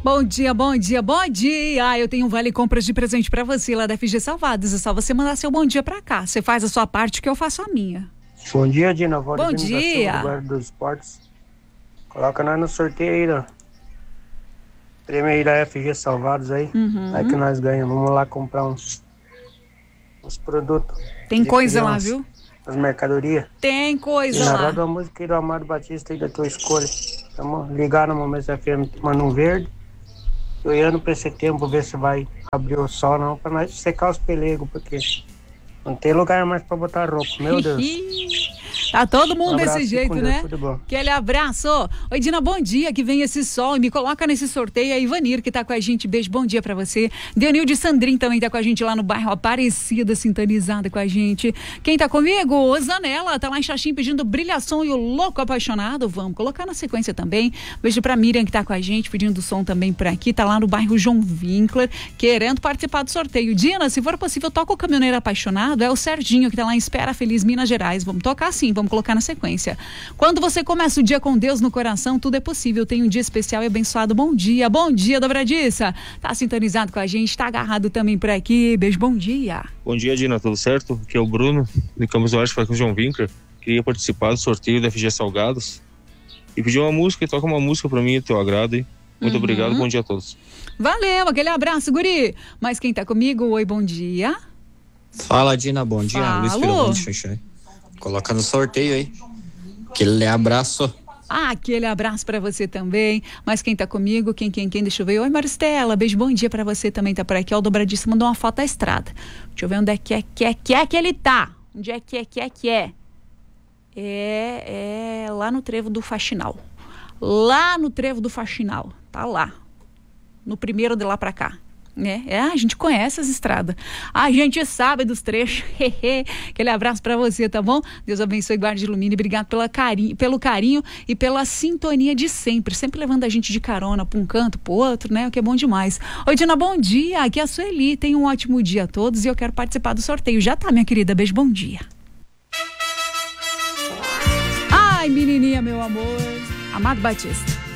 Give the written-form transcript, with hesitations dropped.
Bom dia, bom dia, bom dia. Eu tenho um vale compras de presente pra você lá da FG Salvados. É só você mandar seu bom dia pra cá. Você faz a sua parte que eu faço a minha. Bom dia, Dina. Bom dia. Do Guarda dos Esportes. Coloca nós no sorteio aí, ó. Prêmio aí da FG Salvados aí. Aí que nós ganhamos. Vamos lá comprar uns produtos. Tem coisa lá, viu? As mercadorias. Tem coisa na lá. roda a música aí do Amado Batista aí da tua escolha. Vamos ligar no Momento FM, manda um verde. Tô olhando pra esse tempo, ver se vai abrir o sol não, pra nós secar os pelegos, porque não tem lugar mais pra botar roupa, meu Deus. Tá todo mundo desse abraço, jeito, com Deus, né? tudo bom. Aquele abraço. Oi, Dina, bom dia, que vem esse sol e me coloca nesse sorteio. A Ivanir, que tá com a gente, beijo, bom dia pra você. Deonilde Sandrin também tá com a gente lá no bairro Aparecida, sintonizada com a gente. Quem tá comigo? O Zanella, tá lá em Xaxim pedindo Brilhação e o Louco Apaixonado. Vamos colocar na sequência também. Beijo pra Miriam, que tá com a gente, pedindo som também por aqui. Tá lá no bairro João Winkler, querendo participar do sorteio. Dina, se for possível, toca o Caminhoneiro Apaixonado. É o Serginho, que tá lá em Espera Feliz, Minas Gerais. Vamos tocar sim, vamos colocar na sequência. Quando você começa o dia com Deus no coração, tudo é possível. Tem um dia especial e abençoado. Bom dia, dobradiça. Tá sintonizado com a gente, tá agarrado também por aqui. Beijo, bom dia. Bom dia, Dina, tudo certo? Aqui é o Bruno, de Campos do Arte, com o João Winkler. Queria participar do sorteio da FG Salgados e pedir uma música, e toca uma música pra mim, teu agrado, hein? Muito obrigado, bom dia a todos. Valeu, aquele abraço, guri. Mas quem tá comigo, oi, bom dia. Fala, Dina, bom dia. Fala. Luiz Filomeno de Xanxã. Coloca no sorteio aí. Aquele abraço. Aquele abraço pra você também. Mas quem tá comigo, quem, deixa eu ver. Oi, Maristela, beijo, bom dia pra você também, tá por aqui. Ó, o Dobradiça mandou uma foto da estrada. Deixa eu ver onde é que ele tá. Onde é que é? É lá no Trevo do Faxinal. Lá no Trevo do Faxinal. Tá lá. No primeiro de lá pra cá. A gente conhece as estradas. A gente sabe dos trechos. Aquele abraço pra você, tá bom? Deus abençoe, guarde e ilumine. Obrigado pelo carinho e pela sintonia de sempre. Sempre levando a gente de carona pra um canto, pro outro, né? O que é bom demais. Oi, Dina, bom dia. Aqui é a Sueli. Tenham um ótimo dia a todos e eu quero participar do sorteio. Já tá, minha querida. Beijo, bom dia. Ai, menininha, meu amor. Amado Batista.